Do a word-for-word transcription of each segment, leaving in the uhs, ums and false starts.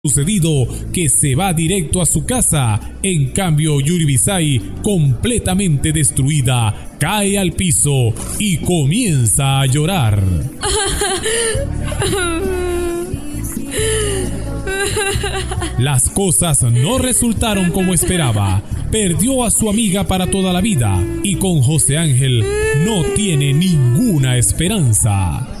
sucedido que se va directo a su casa. En cambio, Yuribisai, completamente destruida, cae al piso y comienza a llorar. Las cosas no resultaron como esperaba. Perdió a su amiga para toda la vida y con José Ángel no tiene ninguna esperanza.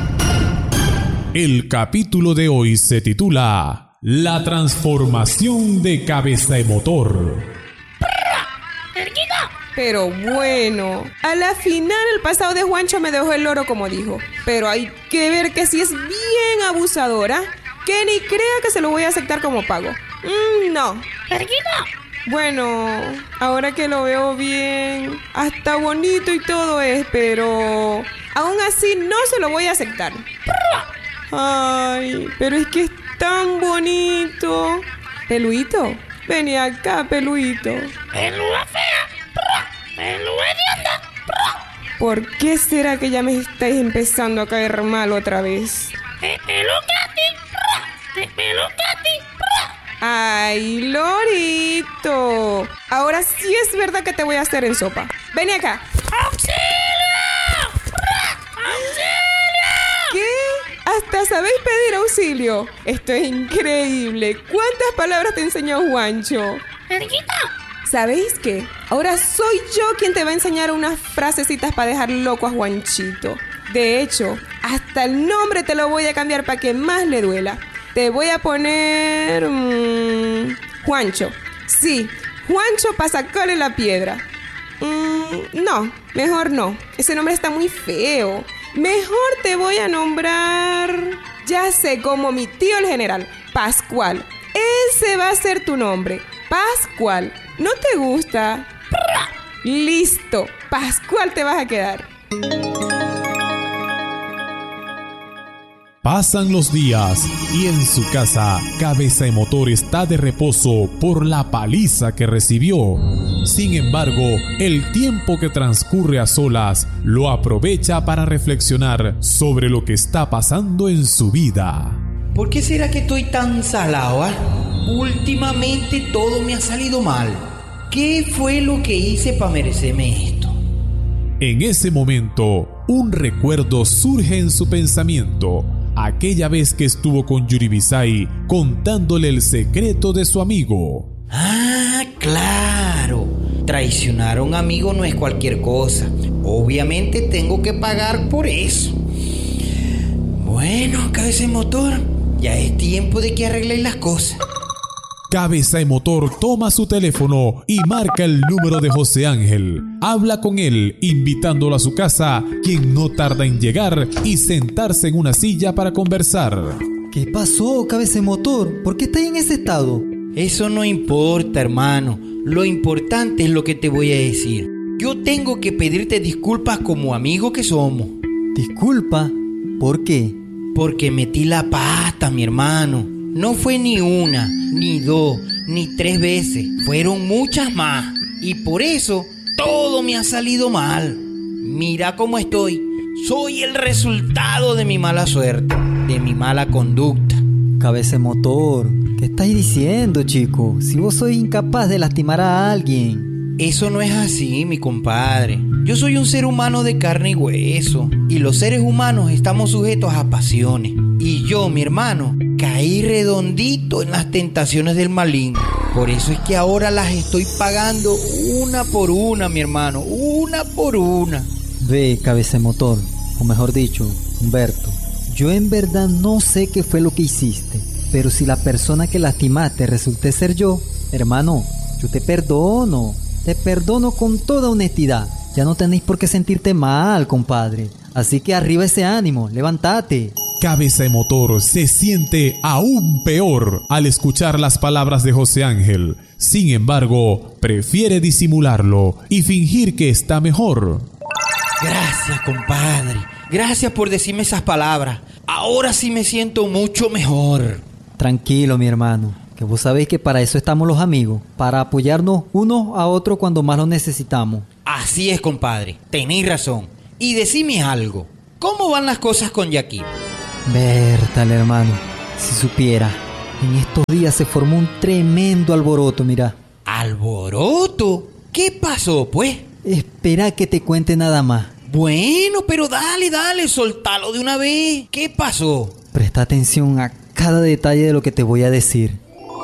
El capítulo de hoy se titula La transformación de Cabezaemotor. Pero bueno, a la final el pasado de Juancho me dejó el loro como dijo. Pero hay que ver que si es bien abusadora, que ni crea que se lo voy a aceptar como pago. Mm, no. Bueno, ahora que lo veo bien, hasta bonito y todo es, pero aún así no se lo voy a aceptar. Ay, pero es que es tan bonito. Peluito, vení acá, Peluito. Pelúa fea, pelúa hedionda. ¿Por qué será que ya me estáis empezando a caer mal otra vez? Te pelo Katy, te pelo Katy. Ay, lorito. Ahora sí es verdad que te voy a hacer en sopa. Vení acá. ¡Auxilio! ¡Auxilio! ¿Qué? ¿Hasta sabéis pedir auxilio? Esto es increíble. ¿Cuántas palabras te enseñó Juancho? Erguita. ¿Sabéis qué? Ahora soy yo quien te va a enseñar unas frasecitas para dejar loco a Juanchito. De hecho, hasta el nombre te lo voy a cambiar para que más le duela. Te voy a poner... Mmm, Juancho. Sí, Juancho para sacarle la piedra. Mm, no, mejor no. Ese nombre está muy feo. Mejor te voy a nombrar... Ya sé, como mi tío el general. Pascual. Ese va a ser tu nombre. Pascual. ¿No te gusta? Listo. Pascual te vas a quedar. Pasan los días y en su casa, Cabezaemotor está de reposo por la paliza que recibió. Sin embargo, el tiempo que transcurre a solas lo aprovecha para reflexionar sobre lo que está pasando en su vida. ¿Por qué será que estoy tan salado? ¿eh? Últimamente todo me ha salido mal. ¿Qué fue lo que hice para merecerme esto? En ese momento, un recuerdo surge en su pensamiento. Aquella vez que estuvo con Yuribisai contándole el secreto de su amigo. Ah, claro. Traicionar a un amigo no es cualquier cosa. Obviamente tengo que pagar por eso. Bueno, Cabezaemotor, ya es tiempo de que arregléis las cosas. Cabezaemotor toma su teléfono y marca el número de José Ángel. Habla con él, invitándolo a su casa, quien no tarda en llegar y sentarse en una silla para conversar. ¿Qué pasó, Cabezaemotor? ¿Por qué estás en ese estado? Eso no importa, hermano. Lo importante es lo que te voy a decir. Yo tengo que pedirte disculpas como amigo que somos. ¿Disculpa? ¿Por qué? Porque metí la pata, mi hermano. No fue ni una, ni dos, ni tres veces. Fueron muchas más. Y por eso todo me ha salido mal. Mira cómo estoy. Soy el resultado de mi mala suerte, de mi mala conducta. Cabezaemotor, ¿qué estáis diciendo, chico? Si vos sois incapaz de lastimar a alguien. Eso no es así, mi compadre. Yo soy un ser humano de carne y hueso. Y los seres humanos estamos sujetos a pasiones. Y yo, mi hermano, caí redondito en las tentaciones del maligno. Por eso es que ahora las estoy pagando una por una, mi hermano. Una por una. Ve, Cabezaemotor, o mejor dicho, Humberto. Yo en verdad no sé qué fue lo que hiciste. Pero si la persona que lastimaste resulté ser yo, hermano, yo te perdono. Te perdono con toda honestidad. Ya no tenéis por qué sentirte mal, compadre. Así que arriba ese ánimo, levántate. Cabezaemotor se siente aún peor al escuchar las palabras de José Ángel. Sin embargo, prefiere disimularlo y fingir que está mejor. Gracias, compadre. Gracias por decirme esas palabras. Ahora sí me siento mucho mejor. Tranquilo, mi hermano, que vos sabéis que para eso estamos los amigos, para apoyarnos unos a otros cuando más lo necesitamos. Así es, compadre. Tenéis razón. Y decime algo. ¿Cómo van las cosas con Jackie? Bertal, hermano, si supiera. En estos días se formó un tremendo alboroto, mira. ¿Alboroto? ¿Qué pasó, pues? Espera que te cuente nada más. Bueno, pero dale, dale, soltalo de una vez. ¿Qué pasó? Presta atención a cada detalle de lo que te voy a decir.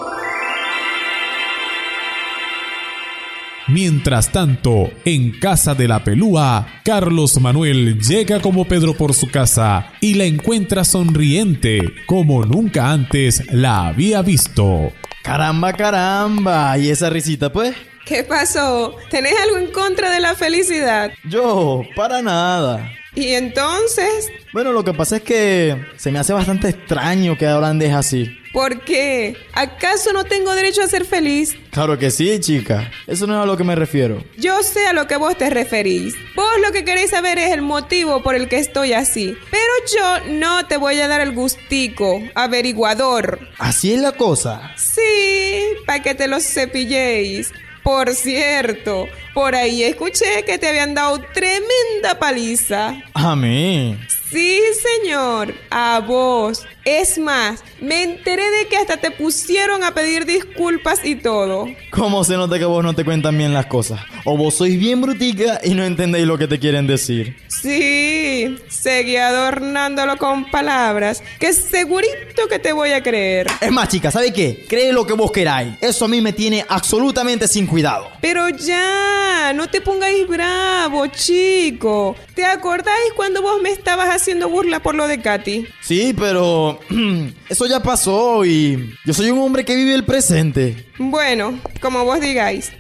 Mientras tanto, en casa de la pelúa, Carlos Manuel llega como Pedro por su casa y la encuentra sonriente, como nunca antes la había visto. Caramba, caramba. ¿Y esa risita, pues? ¿Qué pasó? ¿Tenés algo en contra de la felicidad? Yo, para nada. ¿Y entonces? Bueno, lo que pasa es que se me hace bastante extraño que ahora andes así. ¿Por qué? ¿Acaso no tengo derecho a ser feliz? Claro que sí, chica. Eso no es a lo que me refiero. Yo sé a lo que vos te referís. Vos lo que queréis saber es el motivo por el que estoy así. Pero yo no te voy a dar el gustico, averiguador. ¿Así es la cosa? Sí, para que te los cepilléis. Por cierto, por ahí escuché que te habían dado tremenda paliza. ¿A mí? Sí, señor, a vos. Es más, me enteré de que hasta te pusieron a pedir disculpas y todo. ¿Cómo se nota que vos no te cuentan bien las cosas? O vos sois bien brutica y no entendéis lo que te quieren decir. Sí, seguí adornándolo con palabras que segurito que te voy a creer. Es más, chica, ¿sabe qué? Cree lo que vos queráis. Eso a mí me tiene absolutamente sin cuidado. Pero ya, no te pongáis bravo, chico. ¿Te acordáis cuando vos me estabas haciendo burla por lo de Katy? Sí, pero eso ya pasó y yo soy un hombre que vive el presente. Bueno, como vos digáis.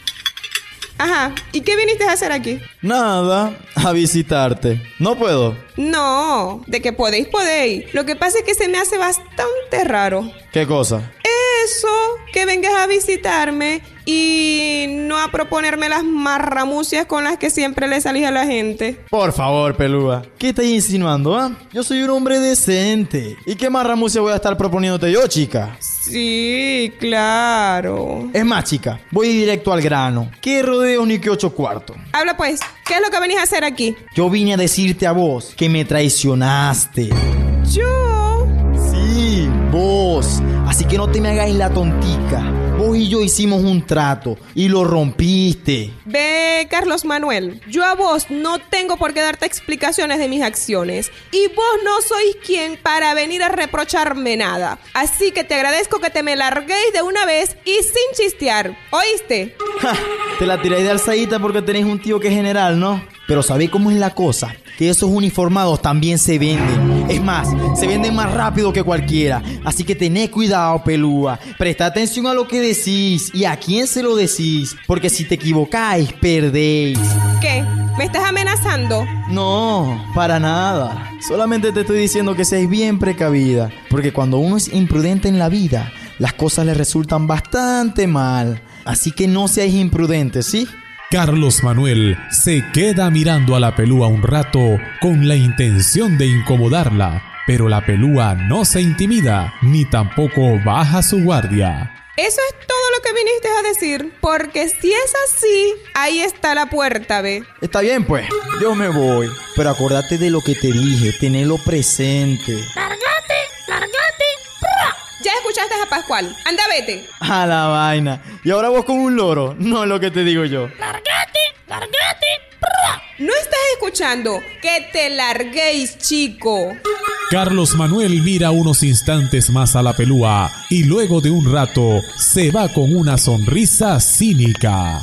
Ajá, ¿y qué viniste a hacer aquí? Nada, a visitarte. ¿No puedo? No, de que podéis, podéis. Lo que pasa es que se me hace bastante raro. ¿Qué cosa? Eso, que vengas a visitarme y no a proponerme las marramucias con las que siempre le salís a la gente. Por favor, pelúa. ¿Qué estás insinuando, ah? ¿eh? Yo soy un hombre decente. ¿Y qué marramucia voy a estar proponiéndote yo, chica? Sí, claro. Es más, chica, voy directo al grano. ¿Qué rodeos ni qué ocho cuartos? Habla pues, ¿qué es lo que venís a hacer aquí? Yo vine a decirte a vos que me traicionaste. ¿Yo? Sí, vos. Así que no te me hagáis la tontica. Vos y yo hicimos un trato y lo rompiste. Ve, Carlos Manuel, yo a vos no tengo por qué darte explicaciones de mis acciones. Y vos no sois quien para venir a reprocharme nada. Así que te agradezco que te me larguéis de una vez y sin chistear. ¿Oíste? Ja, te la tiráis de alzadita porque tenéis un tío que es general, ¿no? Pero ¿sabéis cómo es la cosa? Que esos uniformados también se venden. Es más, se venden más rápido que cualquiera. Así que tened cuidado, pelúa. Presta atención a lo que decís y a quién se lo decís. Porque si te equivocáis, perdéis. ¿Qué? ¿Me estás amenazando? No, para nada. Solamente te estoy diciendo que seas bien precavida. Porque cuando uno es imprudente en la vida, las cosas le resultan bastante mal. Así que no seáis imprudentes, ¿sí? Carlos Manuel se queda mirando a la pelúa un rato con la intención de incomodarla, pero la pelúa no se intimida ni tampoco baja su guardia. Eso es todo lo que viniste a decir, porque si es así, ahí está la puerta, ¿ve? Está bien, pues, yo me voy, pero acordate de lo que te dije, tenelo presente. ¡Lárgate! ¡Lárgate! Ya escuchaste a Pascual, anda vete. A la vaina. Y ahora vos con un loro, no es lo que te digo yo. ¡Lárgate! ¡Lárgate! No estás escuchando, que te larguéis, chico. Carlos Manuel mira unos instantes más a la pelúa y luego de un rato se va con una sonrisa cínica.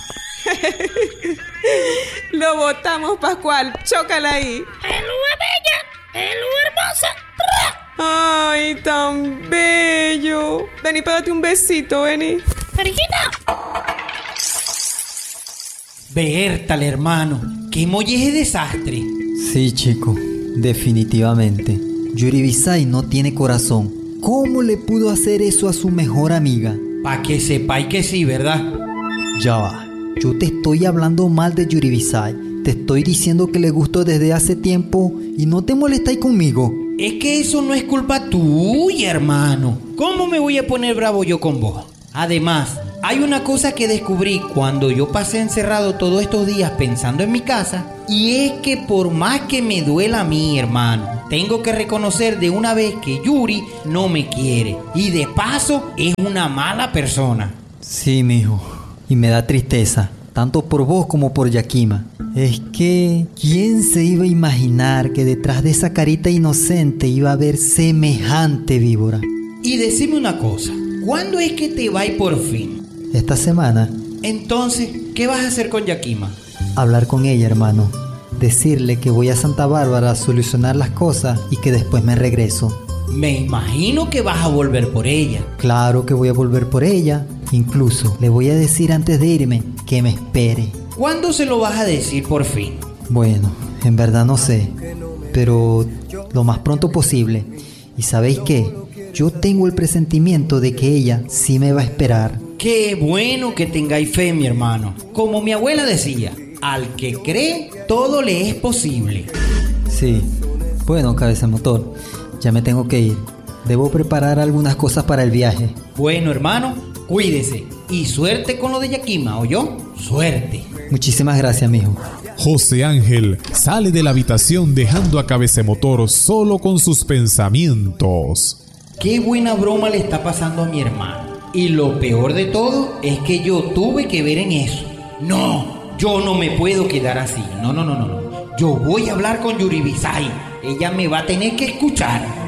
Lo botamos, Pascual, chócala ahí. ¡Pelúa bella! ¡Pelúa hermosa! Ay, tan bello. Vení, pégate un besito, vení. ¡Periquita! Bertale, hermano. ¡Qué molleje desastre! Sí, chico, definitivamente. Yuribisai no tiene corazón. ¿Cómo le pudo hacer eso a su mejor amiga? Pa' que sepáis que sí, ¿verdad? Ya va. Yo te estoy hablando mal de Yuribisai. Te estoy diciendo que le gustó desde hace tiempo y no te molestáis conmigo. Es que eso no es culpa tuya, hermano. ¿Cómo me voy a poner bravo yo con vos? Además, hay una cosa que descubrí cuando yo pasé encerrado todos estos días pensando en mi casa, y es que por más que me duela a mí, hermano, tengo que reconocer de una vez que Yuri no me quiere y de paso es una mala persona. Sí, mijo, y me da tristeza, tanto por vos como por Yakima. Es que, ¿quién se iba a imaginar que detrás de esa carita inocente iba a haber semejante víbora? Y decime una cosa, ¿cuándo es que te vas por fin? Esta semana. Entonces, ¿qué vas a hacer con Yakima? Hablar con ella, hermano. Decirle que voy a Santa Bárbara a solucionar las cosas y que después me regreso. Me imagino que vas a volver por ella. Claro que voy a volver por ella. Incluso le voy a decir antes de irme que me espere. ¿Cuándo se lo vas a decir por fin? Bueno, en verdad no sé, pero lo más pronto posible. ¿Y sabéis qué? Yo tengo el presentimiento de que ella sí me va a esperar. Qué bueno que tengáis fe, mi hermano. Como mi abuela decía, al que cree, todo le es posible. Sí. Bueno, cabeza motor, ya me tengo que ir. Debo preparar algunas cosas para el viaje. Bueno, hermano, cuídese. Y suerte con lo de Yakima, ¿oyó? Suerte. Muchísimas gracias, mijo. José Ángel sale de la habitación dejando a Cabecemotor solo con sus pensamientos. Qué buena broma le está pasando a mi hermano. Y lo peor de todo es que yo tuve que ver en eso. No, yo no me puedo quedar así. No, no, no, no. Yo voy a hablar con Yuribisai. Ella me va a tener que escuchar.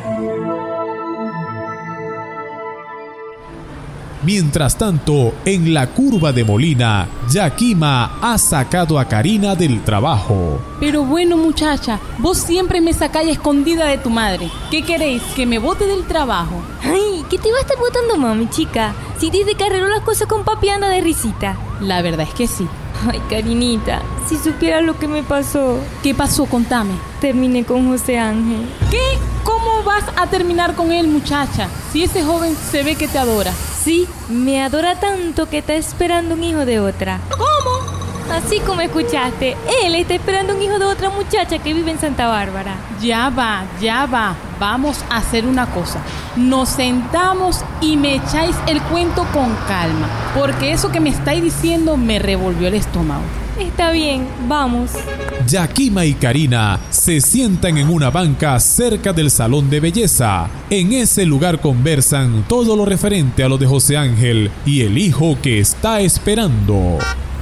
Mientras tanto, en la curva de Molina, Yakima ha sacado a Karina del trabajo. Pero bueno, muchacha, vos siempre me sacáis escondida de tu madre. ¿Qué queréis? ¿Que me bote del trabajo? Ay, ¿qué te va a estar botando, mami, chica? Si desde que arregló las cosas con papi anda de risita. La verdad es que sí. Ay, Karinita, si supieras lo que me pasó. ¿Qué pasó? Contame. Terminé con José Ángel. ¿Qué? ¿Cómo vas a terminar con él, muchacha? Si ese joven se ve que te adora. Sí, me adora tanto que está esperando un hijo de otra. ¿Cómo? Así como escuchaste, él está esperando un hijo de otra muchacha que vive en Santa Bárbara. Ya va, ya va. Vamos a hacer una cosa. Nos sentamos y me echáis el cuento con calma, porque eso que me estáis diciendo me revolvió el estómago. Está bien, vamos. Yakima y Karina se sientan en una banca cerca del salón de belleza. En ese lugar conversan todo lo referente a lo de José Ángel y el hijo que está esperando.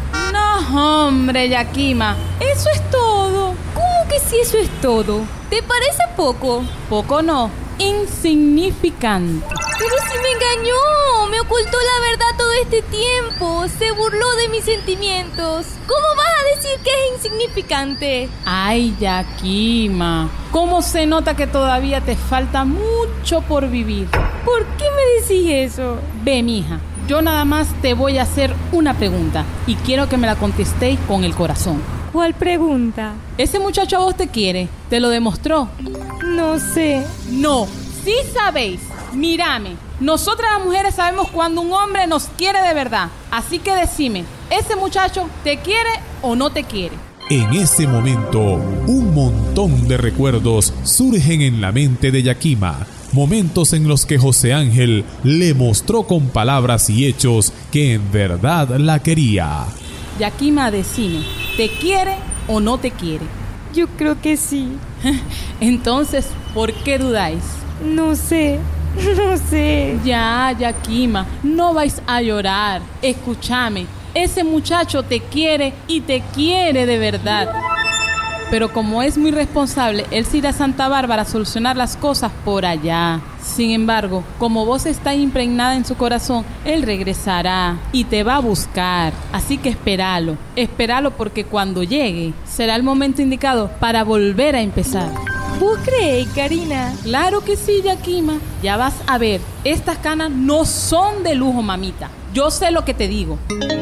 No, hombre, Yakima, eso es todo. ¿Cómo que si eso es todo? ¿Te parece poco? Poco no, insignificante. Pero si me engañó, me ocultó la verdad todo este tiempo, se burló de mis sentimientos. ¿Cómo vas a decir que es insignificante? Ay, Yakima, ¿cómo se nota que todavía te falta mucho por vivir? ¿Por qué me decís eso? Ve, mija, yo nada más te voy a hacer una pregunta y quiero que me la contestéis con el corazón. ¿Cuál pregunta? ¿Ese muchacho a vos te quiere? ¿Te lo demostró? No sé. No, sí sabéis. Mírame, nosotras las mujeres sabemos cuando un hombre nos quiere de verdad. Así que decime, ¿ese muchacho te quiere o no te quiere? En ese momento, un montón de recuerdos surgen en la mente de Yakima. Momentos en los que José Ángel le mostró con palabras y hechos que en verdad la quería. Yakima, decime, ¿te quiere o no te quiere? Yo creo que sí. Entonces, ¿por qué dudáis? No sé, no sé. Ya, Yakima, no vais a llorar. Escúchame, ese muchacho te quiere y te quiere de verdad. Pero como es muy responsable, él se irá a Santa Bárbara a solucionar las cosas por allá. Sin embargo, como vos estás impregnada en su corazón, él regresará y te va a buscar. Así que espéralo, espéralo porque cuando llegue, será el momento indicado para volver a empezar. ¿Vos creéis, Karina? Claro que sí, Yakima. Ya vas a ver, estas canas no son de lujo, mamita. Yo sé lo que te digo.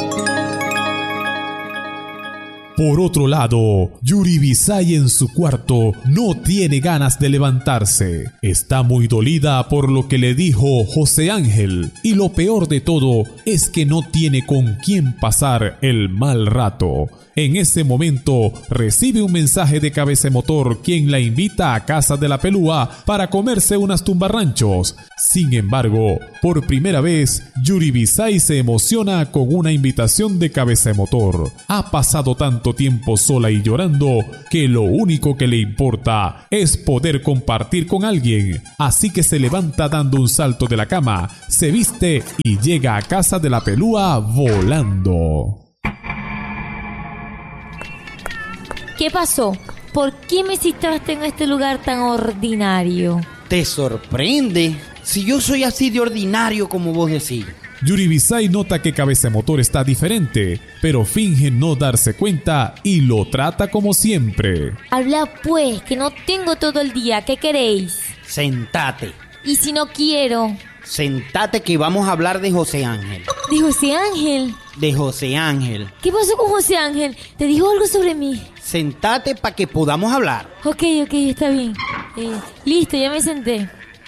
Por otro lado, Yuribisai en su cuarto no tiene ganas de levantarse. Está muy dolida por lo que le dijo José Ángel. Y lo peor de todo es que no tiene con quién pasar el mal rato. En ese momento, recibe un mensaje de Cabecemotor, quien la invita a casa de la pelúa para comerse unas tumbarranchos. Sin embargo, por primera vez, Yuribisai se emociona con una invitación de Cabecemotor. Ha pasado tanto tanto tiempo sola y llorando que lo único que le importa es poder compartir con alguien. Así que se levanta dando un salto de la cama, se viste y llega a casa de la pelúa volando. ¿Qué pasó? ¿Por qué me citaste en este lugar tan ordinario? ¿Te sorprende? Si yo soy así de ordinario como vos decís. Yuribisai nota que Cabecemotor está diferente, pero finge no darse cuenta y lo trata como siempre. Habla pues, que no tengo todo el día. ¿Qué queréis? Sentate. ¿Y si no quiero? Sentate que vamos a hablar de José Ángel. ¿De José Ángel? De José Ángel. ¿Qué pasó con José Ángel? ¿Te dijo algo sobre mí? Sentate para que podamos hablar. Ok, ok, está bien. Eh, listo, ya me senté.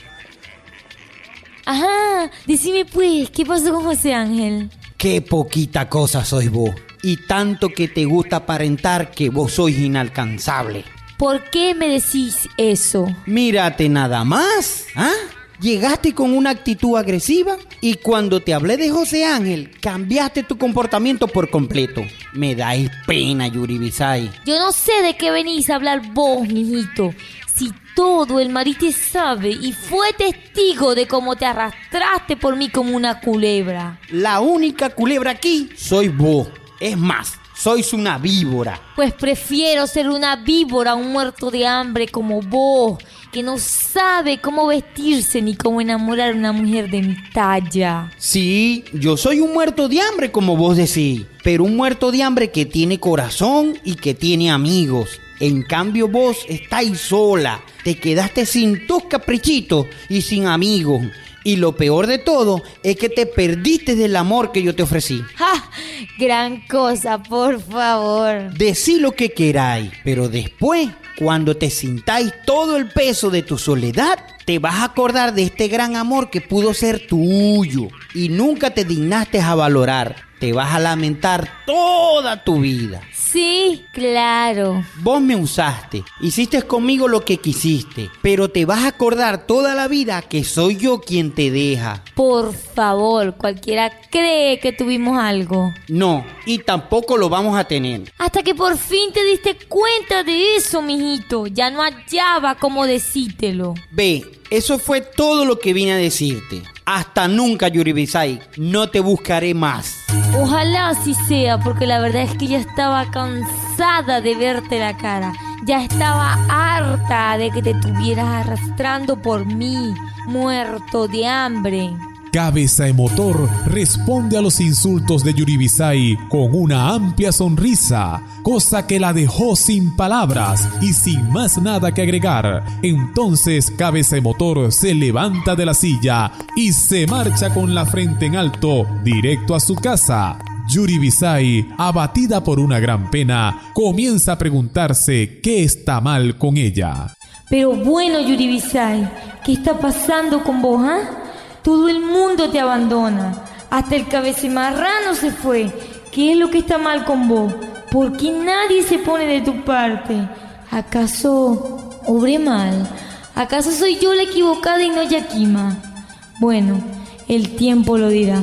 Ajá, decime pues, ¿qué pasó con José Ángel? Qué poquita cosa sois vos. Y tanto que te gusta aparentar que vos sois inalcanzable. ¿Por qué me decís eso? Mírate nada más, ¿ah? Llegaste con una actitud agresiva y cuando te hablé de José Ángel, cambiaste tu comportamiento por completo. Me dais pena, Yuribisai. Yo no sé de qué venís a hablar vos, mijito. Si todo el marite sabe y fue testigo de cómo te arrastraste por mí como una culebra. La única culebra aquí soy vos. Es más, sois una víbora. Pues prefiero ser una víbora a un muerto de hambre como vos, que no sabe cómo vestirse ni cómo enamorar a una mujer de mi talla. Sí, yo soy un muerto de hambre como vos decís, pero un muerto de hambre que tiene corazón y que tiene amigos. En cambio vos estáis sola, te quedaste sin tus caprichitos y sin amigos. Y lo peor de todo es que te perdiste del amor que yo te ofrecí. ¡Ja! Gran cosa, por favor. Decí lo que queráis, pero después, cuando te sintáis todo el peso de tu soledad, te vas a acordar de este gran amor que pudo ser tuyo y nunca te dignaste a valorar. Te vas a lamentar toda tu vida. Sí, claro. Vos me usaste, hiciste conmigo lo que quisiste, pero te vas a acordar toda la vida que soy yo quien te deja. Por favor, cualquiera cree que tuvimos algo. No, y tampoco lo vamos a tener. Hasta que por fin te diste cuenta de eso, mijito. Ya no hallaba cómo decírtelo. Ve, eso fue todo lo que vine a decirte. Hasta nunca, Yuribisai. No te buscaré más. Ojalá así sea, porque la verdad es que ya estaba cansada de verte la cara. Ya estaba harta de que te estuvieras arrastrando por mí, muerto de hambre. Cabecemotor responde a los insultos de Yuribisai con una amplia sonrisa, cosa que la dejó sin palabras y sin más nada que agregar. Entonces Cabecemotor se levanta de la silla y se marcha con la frente en alto directo a su casa. Yuribisai, abatida por una gran pena, comienza a preguntarse qué está mal con ella. Pero bueno, Yuribisai, ¿qué está pasando con vos, ah? Todo el mundo te abandona. Hasta el cabecemarrano se fue. ¿Qué es lo que está mal con vos? ¿Por qué nadie se pone de tu parte? ¿Acaso obré mal? ¿Acaso soy yo la equivocada y no Yakima? Bueno, el tiempo lo dirá.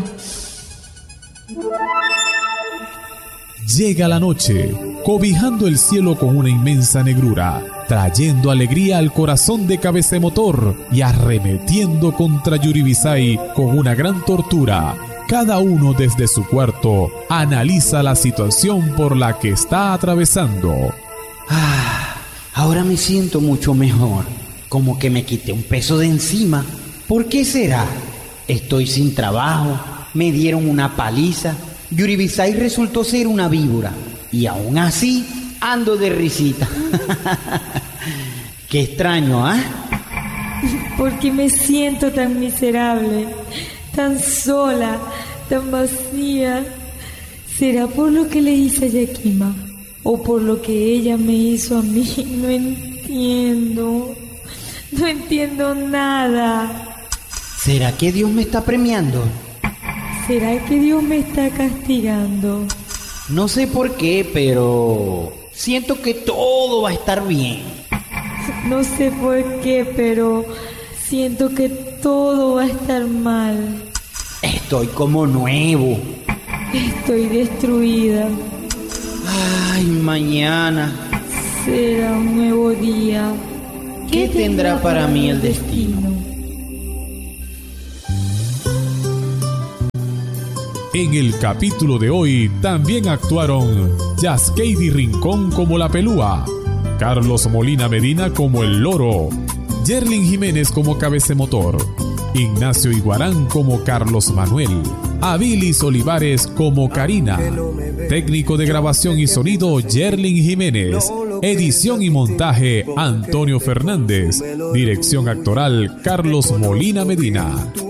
Llega la noche, cobijando el cielo con una inmensa negrura, trayendo alegría al corazón de Cabecemotor y arremetiendo contra Yuribisai con una gran tortura. Cada uno desde su cuarto analiza la situación por la que está atravesando. Ah, ahora me siento mucho mejor, como que me quité un peso de encima. ¿Por qué será? Estoy sin trabajo, me dieron una paliza. Yuribisai resultó ser una víbora y aún así ando de risita. Qué extraño, ¿ah? ¿eh? ¿Por qué me siento tan miserable, tan sola, tan vacía? ¿Será por lo que le hice a Yakima o por lo que ella me hizo a mí? No entiendo, no entiendo nada. ¿Será que Dios me está premiando? ¿Será que Dios me está castigando? No sé por qué, pero siento que todo va a estar bien. No sé por qué, pero siento que todo va a estar mal. Estoy como nuevo. Estoy destruida. Ay, mañana. Será un nuevo día. ¿Qué tendrá para mí el destino? En el capítulo de hoy también actuaron Yaskeidi Rincón como la Pelúa, Carlos Molina Medina como el Loro, Yerlin Jiménez como Cabecemotor, Ignacio Iguarán como Carlos Manuel, Abilis Olivares como Karina, técnico de grabación y sonido Yerlin Jiménez, edición y montaje Antonio Fernández, dirección actoral Carlos Molina Medina.